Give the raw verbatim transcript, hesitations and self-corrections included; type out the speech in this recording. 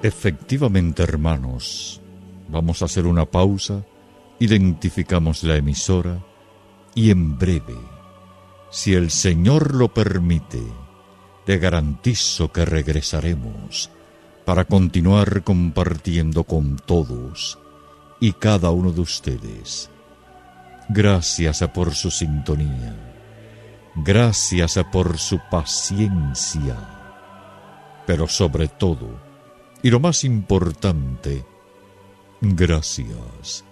Efectivamente, hermanos, vamos a hacer una pausa, identificamos la emisora y en breve, si el Señor lo permite, te garantizo que regresaremos para continuar compartiendo con todos y cada uno de ustedes. Gracias por su sintonía, gracias por su paciencia, pero sobre todo, y lo más importante, gracias